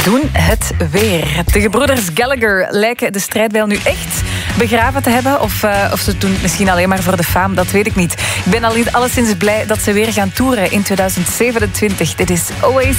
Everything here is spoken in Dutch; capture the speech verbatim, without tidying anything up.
Doen het weer. De gebroeders Gallagher lijken de strijdbijl nu echt begraven te hebben. Of, uh, of ze doen het misschien alleen maar voor de faam, dat weet ik niet. Ik ben al alleszins blij dat ze weer gaan toeren in tweeduizend zevenentwintig. Dit is Oasis.